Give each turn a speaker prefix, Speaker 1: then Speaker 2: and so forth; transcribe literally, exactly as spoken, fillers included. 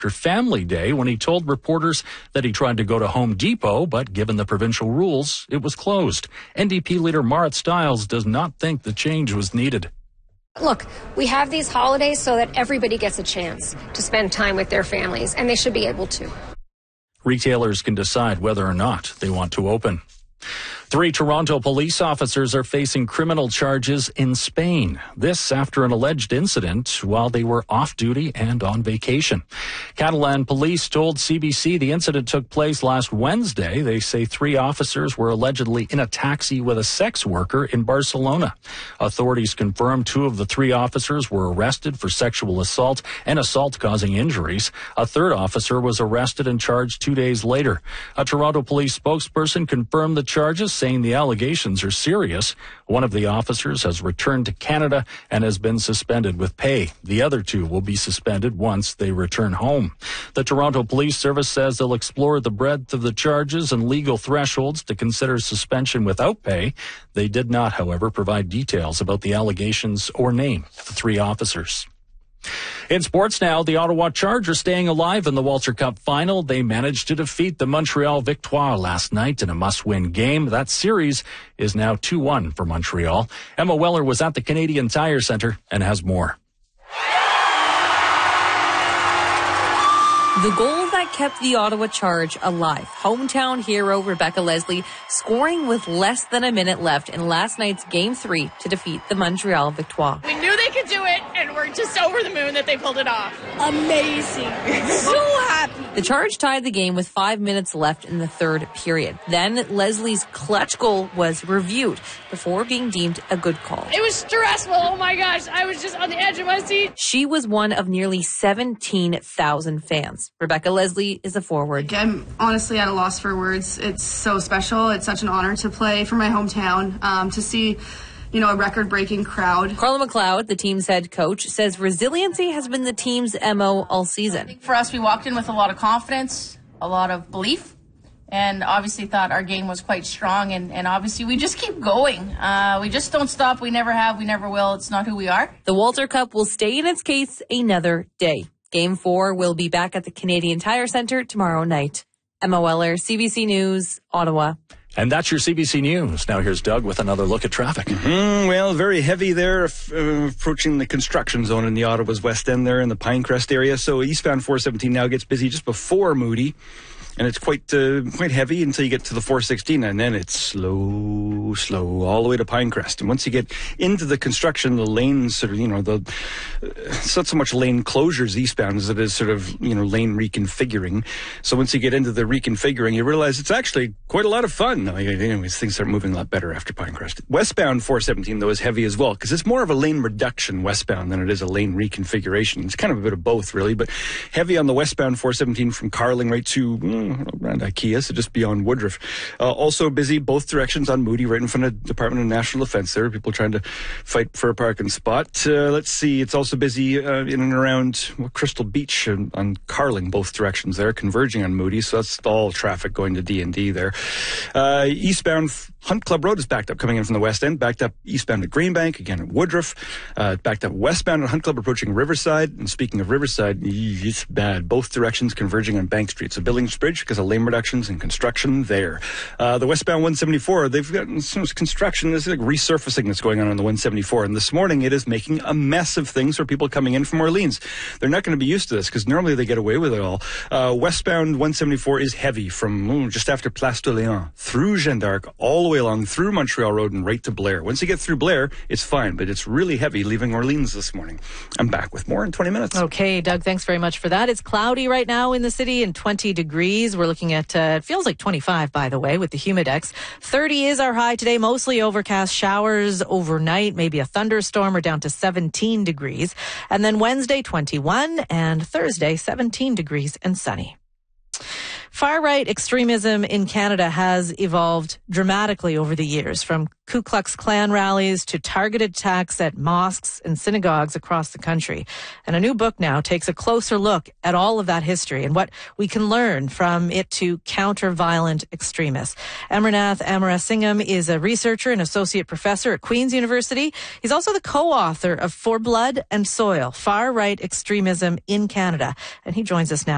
Speaker 1: after Family Day when he told reporters that he tried to go to Home Depot, but given the provincial rules, it was closed. N D P leader Marit Stiles does not think the change was needed.
Speaker 2: Look, we have these holidays so that everybody gets a chance to spend time with their families, and they should be able to.
Speaker 1: Retailers can decide whether or not they want to open. Three Toronto police officers are facing criminal charges in Spain. This after an alleged incident while they were off duty and on vacation. Catalan police told C B C the incident took place last Wednesday. They say three officers were allegedly in a taxi with a sex worker in Barcelona. Authorities confirmed two of the three officers were arrested for sexual assault and assault causing injuries. A third officer was arrested and charged two days later. A Toronto police spokesperson confirmed the charges, saying the allegations are serious. One of the officers has returned to Canada and has been suspended with pay. The other two will be suspended once they return home. The Toronto Police Service says they'll explore the breadth of the charges and legal thresholds to consider suspension without pay. They did not, however, provide details about the allegations or name the three officers. In sports now, the Ottawa Chargers staying alive in the Walter Cup final. They managed to defeat the Montreal Victoire last night in a must-win game. That series is now two one for Montreal. Emma Weller was at the Canadian Tire Centre and has more.
Speaker 3: The goal that kept the Ottawa Charge alive. Hometown hero Rebecca Leslie scoring with less than a minute left in last night's Game three to defeat the Montreal Victoire.
Speaker 4: We knew they could do it, and we're just over the moon that they pulled it off.
Speaker 5: Amazing. So happy.
Speaker 3: The Charge tied the game with five minutes left in the third period. Then Leslie's clutch goal was reviewed before being deemed a good call.
Speaker 4: It was stressful. Oh my gosh. I was just on the edge of my seat.
Speaker 3: She was one of nearly seventeen thousand fans. Rebecca Leslie is a forward.
Speaker 6: I'm honestly at a loss for words. It's so special. It's such an honor to play for my hometown, um, to see, you know, a record-breaking crowd.
Speaker 3: Carla McLeod, the team's head coach, says resiliency has been the team's M O all season.
Speaker 7: For us, we walked in with a lot of confidence, a lot of belief, and obviously thought our game was quite strong, and, and obviously we just keep going. Uh, we just don't stop. We never have. We never will. It's not who we are.
Speaker 3: The Walter Cup will stay in its case another day. Game four will be back at the Canadian Tire Centre tomorrow night. Emma Weller, C B C News, Ottawa.
Speaker 1: And that's your C B C News. Now here's Doug with another look at traffic.
Speaker 8: Mm, well, very heavy there, uh, approaching the construction zone in the Ottawa's West End there in the Pinecrest area. So eastbound four seventeen now gets busy just before Moody. And it's quite uh, quite heavy until you get to the four sixteen, and then it's slow, slow, all the way to Pinecrest. And once you get into the construction, the lanes sort of, you know, the uh, it's not so much lane closures eastbound as it is sort of, you know, lane reconfiguring. So once you get into the reconfiguring, you realize it's actually quite a lot of fun. Anyways, things start moving a lot better after Pinecrest. Westbound four seventeen, though, is heavy as well, because it's more of a lane reduction westbound than it is a lane reconfiguration. It's kind of a bit of both, really, but heavy on the westbound four seventeen from Carling right to mm, around IKEA, so just beyond Woodruff. Uh, also busy both directions on Moody, right in front of Department of National Defence there. People trying to fight for a parking spot. Uh, let's see, it's also busy uh, in and around well, Crystal Beach and, on Carling, both directions there, converging on Moody, so that's all traffic going to D and D there. Uh, eastbound Hunt Club Road is backed up coming in from the west end, backed up eastbound at Greenbank, again at Woodruff, uh, backed up westbound at Hunt Club approaching Riverside. And speaking of Riverside, it's bad. Both directions converging on Bank Street. So Billings Bridge because of lane reductions and construction there. Uh, the westbound one seventy-four, they've got some construction, there's like resurfacing that's going on on the one seventy-four. And this morning it is making a mess of things for people coming in from Orleans. They're not going to be used to this because normally they get away with it all. Uh, westbound one seventy-four is heavy from oh, just after Place de Léon through Jeanne d'Arc all the way along through Montreal Road and right to Blair. Once you get through Blair, it's fine, but it's really heavy leaving Orleans this morning. I'm back with more in twenty minutes.
Speaker 9: Okay, Doug, thanks very much for that. It's cloudy right now in the city and twenty degrees. We're looking at, uh, it feels like twenty-five, by the way, with the humidex. thirty is our high today, mostly overcast, showers overnight, maybe a thunderstorm. We're down to seventeen degrees. And then Wednesday, twenty-one, and Thursday, seventeen degrees and sunny. Far-right extremism in Canada has evolved dramatically over the years, from Ku Klux Klan rallies to targeted attacks at mosques and synagogues across the country. And a new book now takes a closer look at all of that history and what we can learn from it to counter violent extremists. Amarnath Amarasingam is a researcher and associate professor at Queen's University. He's also the co-author of For Blood and Soil, Far-Right Extremism in Canada. And he joins us now.